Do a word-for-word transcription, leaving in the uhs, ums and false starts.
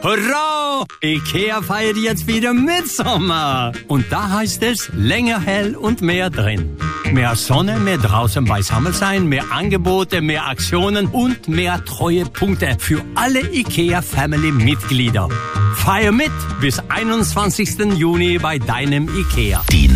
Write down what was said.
Hurra! IKEA feiert jetzt wieder Mitsommer. Und da heißt es länger hell und mehr drin. Mehr Sonne, mehr draußen beisammen sein, mehr Angebote, mehr Aktionen und mehr Treuepunkte für alle IKEA-Family-Mitglieder. Feier mit bis einundzwanzigsten Juni bei deinem IKEA. Die